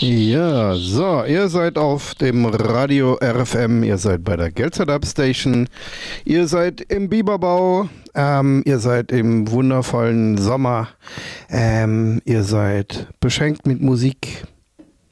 Ja, so, ihr seid auf dem Radio RFM, ihr seid bei der Geldzeit Station, ihr seid im Biberbau, ihr seid im wundervollen Sommer, ihr seid beschenkt mit Musik.